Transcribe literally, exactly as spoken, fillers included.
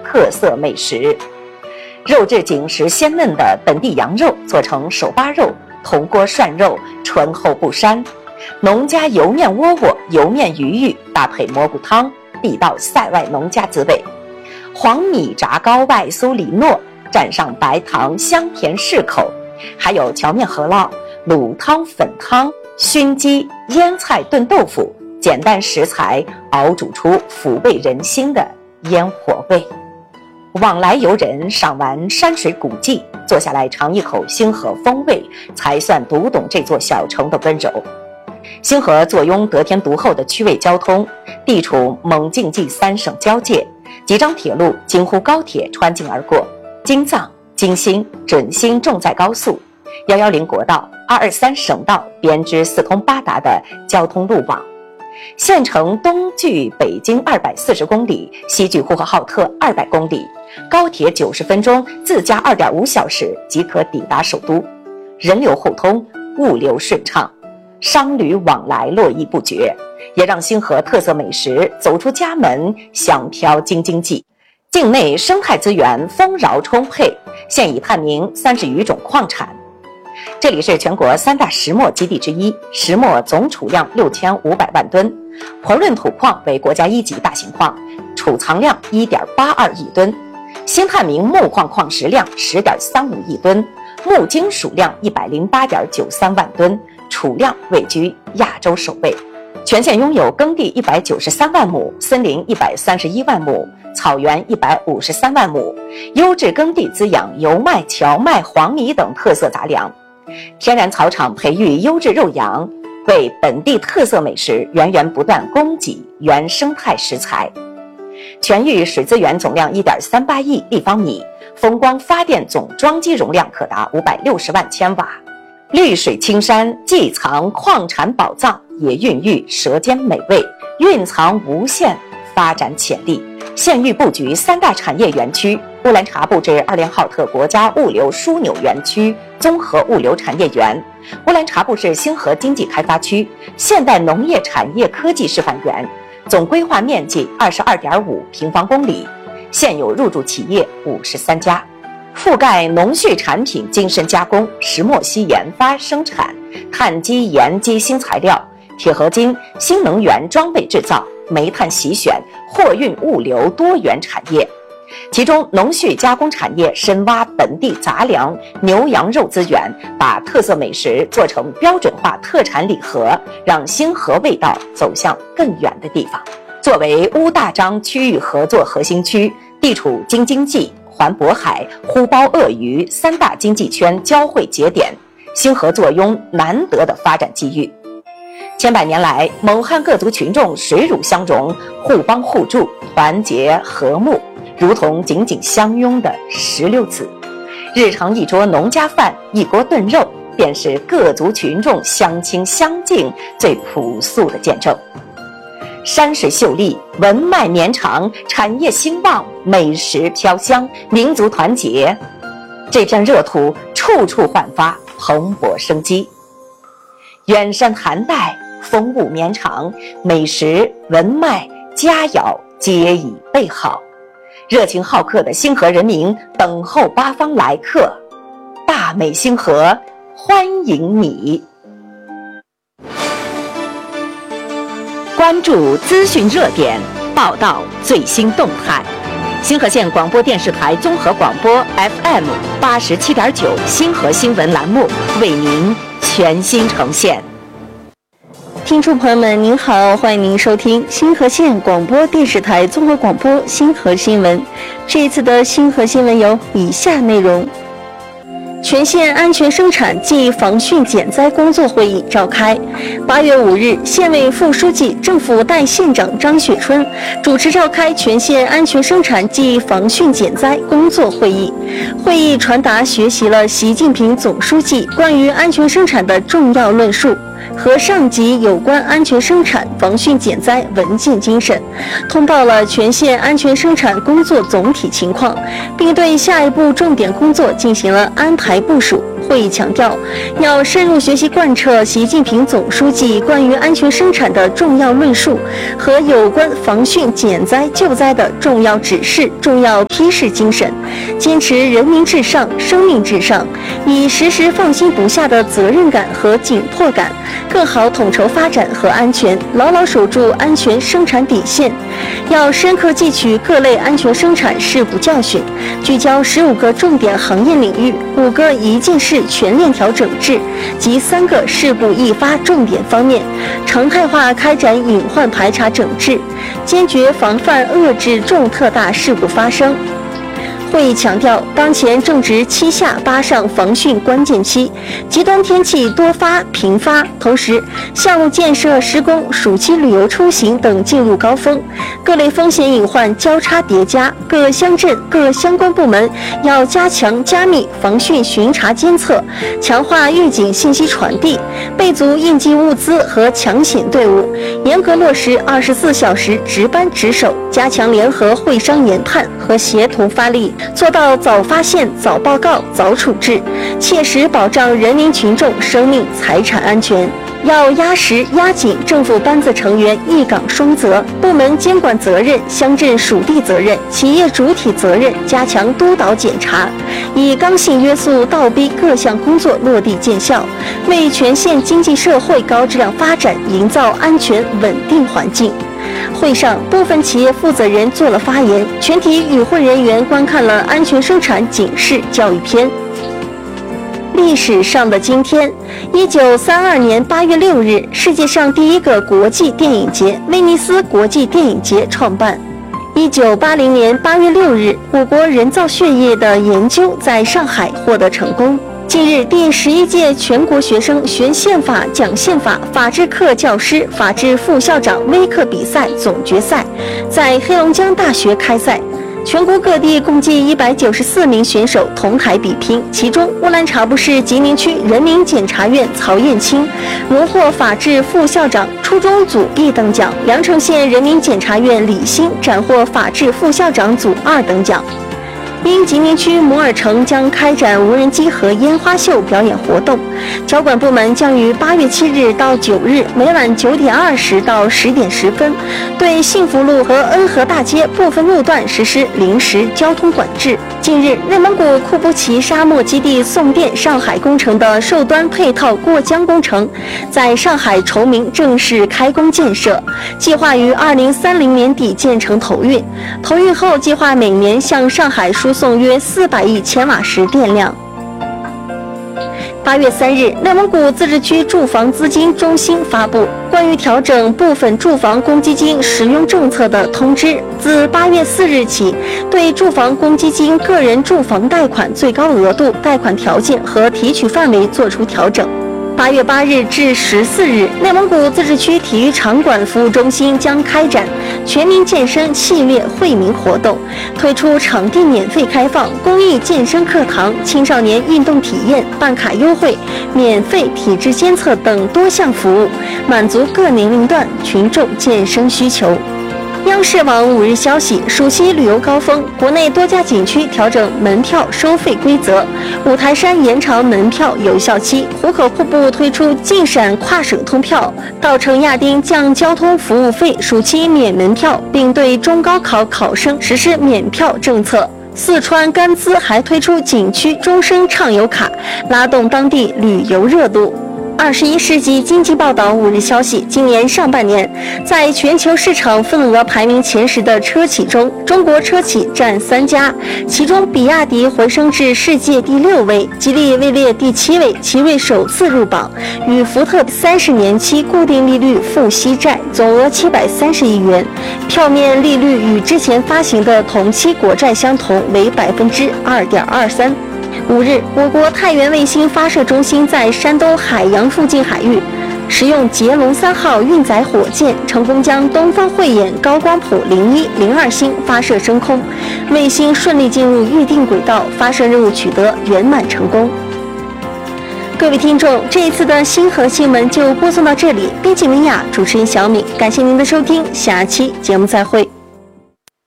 特色美食。肉质紧实鲜嫩的本地羊肉做成手扒肉、铜锅涮肉，醇厚不膻；农家油面窝窝、油面鱼鱼搭配蘑菇汤，地道塞外农家滋味。黄米炸糕外酥里糯，蘸上白糖，香甜适口。还有荞面饸饹、卤汤、粉汤、熏鸡、腌菜炖豆腐，简单食材熬煮出抚慰人心的烟火味。往来游人赏完山水古迹，坐下来尝一口星河风味，才算读懂这座小城的温柔。星河坐拥得天独厚的区位交通，地处蒙晋冀三省交界，几张铁路京沪高铁穿境而过，京藏、京新、准新重载高速、一一零国道、二二三省道编织四通八达的交通路网。县城东距北京二百四十公里，西距呼和浩特二百公里，高铁九十分钟，自驾二点五小时即可抵达首都，人流互通，物流顺畅，商旅往来络绎不绝，也让星河特色美食走出家门，香飘京津冀。境内生态资源丰饶充沛，现已探明三十余种矿产。这里是全国三大石墨基地之一，石墨总储量六千五百万吨，婆润土矿为国家一级大型矿，储藏量 一点八二亿吨，新探明木矿矿石量 十点三五亿吨，木金属量 一百零八点九三万吨，储量位居亚洲首位。全县拥有耕地一百九十三万亩，森林一百三十一万亩，草原一百五十三万亩，优质耕地滋养油麦、荞麦、黄米等特色杂粮，天然草场培育优质肉羊，为本地特色美食源源不断供给原生态食材。全域水资源总量 一点三八亿立方米，风光发电总装机容量可达五百六十万千瓦。绿水青山既藏矿产宝藏，也孕育舌尖美味，蕴藏无限发展潜力。县域布局三大产业园区，乌兰察布至二连浩特国家物流枢纽园区综合物流产业园，乌兰察布市星河经济开发区现代农业产业科技示范园，总规划面积 二十二点五平方公里，现有入驻企业五十三家，覆盖农畜产品精深加工、石墨烯研发生产、碳基盐基新材料、铁合金、新能源装备制造、煤炭洗选、货运物流多元产业。其中农畜加工产业深挖本地杂粮、牛羊肉资源，把特色美食做成标准化特产礼盒，让星河味道走向更远的地方。作为乌大章区域合作核心区，地处京津冀、环渤海、呼包鄂渝三大经济圈交汇节点，星河坐拥难得的发展机遇。千百年来，蒙汉各族群众水乳相融，互帮互助，团结和睦，如同紧紧相拥的石榴籽。日常一桌农家饭，一锅炖肉，便是各族群众相亲相敬最朴素的见证。山水秀丽，文脉绵长，产业兴旺，美食飘香，民族团结，这片热土处处焕发蓬勃生机。远山寒带，风物绵长，美食文脉佳肴皆已备好，热情好客的星河人民等候八方来客，大美星河欢迎你。关注资讯热点，报道最新动态。星河县广播电视台综合广播 F M 八十七点九星河新闻栏目为您全新呈现。 听众朋友们，您好，欢迎您收听星河县广播电视台综合广播星河新闻。这一次的星河新闻有以下内容：全县安全生产暨防汛减灾工作会议召开。八月五日，县委副书记、政府代县长张雪春主持召开全县安全生产暨防汛减灾工作会议。会议传达学习了习近平总书记关于安全生产的重要论述。 和上级有关安全生产、防汛减灾文件精神，通报了全县安全生产工作总体情况，并对下一步重点工作进行了安排部署。会议强调，要深入学习贯彻习近平总书记关于安全生产的重要论述和有关防汛减灾救灾的重要指示、重要批示精神，坚持人民至上、生命至上，以时时放心不下的责任感和紧迫感，更好统筹发展和安全，牢牢守住安全生产底线。要深刻汲取各类安全生产事故教训，聚焦十五个重点行业领域、五个一件事全链条整治及三个事故易发重点方面，常态化开展隐患排查整治，坚决防范遏制重特大事故发生。会议强调，当前正值七下八上防汛关键期，极端天气多发频发，同时项目建设施工、暑期旅游出行等进入高峰，各类风险隐患交叉叠加，各乡镇各相关部门要加强加密防汛巡查监测，强化预警信息传递，备足应急物资和抢险队伍，严格落实二十四小时值班值守，加强联合会商研判和协同发力，做到早发现、早报告、早处置，切实保障人民群众生命财产安全。要压实压紧政府班子成员一岗双责、部门监管责任、乡镇属地责任、企业主体责任，加强督导检查，以刚性约束倒逼各项工作落地见效，为全县经济社会高质量发展营造安全稳定环境。会上，部分企业负责人做了发言，全体与会人员观看了安全生产警示教育片。历史上的今天，一九三二年八月六日，世界上第一个国际电影节——威尼斯国际电影节创办。一九八零年八月六日，我国人造血液的研究在上海获得成功。近日，第十一届全国学生学宪法、讲宪法、法制课教师、法制副校长微课比赛总决赛在黑龙江大学开赛。全国各地共计一百九十四名选手同台比拼，其中乌兰察布市吉宁区人民检察院曹艳青荣获法制副校长初中组一等奖，凉城县人民检察院李欣斩获法制副校长组二等奖。因吉宁区摩尔城将开展无人机和烟花秀表演活动，交管部门将于八月七日到九日每晚九点二十到十点十分，对幸福路和恩和大街部分路段实施临时交通管制。近日，内蒙古库布齐沙漠基地送电上海工程的受端配套过江工程，在上海崇明正式开工建设，计划于二零三零年底建成投运。投运后，计划每年向上海输送约四百亿千瓦时电量。八月三日，内蒙古自治区住房资金中心发布关于调整部分住房公积金使用政策的通知，自八月四日起，对住房公积金个人住房贷款最高额度、贷款条件和提取范围作出调整。八月八日至十四日，内蒙古自治区体育场馆服务中心将开展全民健身系列惠民活动，推出场地免费开放、公益健身课堂、青少年运动体验、办卡优惠、免费体质监测等多项服务，满足各年龄段群众健身需求。央视网五日消息，暑期旅游高峰，国内多家景区调整门票收费规则，五台山延长门票有效期，壶口瀑布推出晋陕跨省通票，稻城亚丁降交通服务费，暑期免门票，并对中高考考生实施免票政策。四川甘孜还推出景区终身畅游卡，拉动当地旅游热度。二十一世纪经济报道五日消息，今年上半年，在全球市场份额排名前十的车企中，中国车企占三家，其中比亚迪回升至世界第六位，吉利位列第七位，奇瑞首次入榜，与福特三十年期固定利率付息债，总额七百三十亿元，票面利率与之前发行的同期国债相同，为百分之二点二三。五日，我国太原卫星发射中心在山东海洋附近海域使用捷龙三号运载火箭，成功将东方慧眼高光谱零一、零二星发射升空，卫星顺利进入预定轨道，发射任务取得圆满成功。 各位听众，这一次的星河新闻就播送到这里。编辑文雅，主持人小米，感谢您的收听，下期节目再会。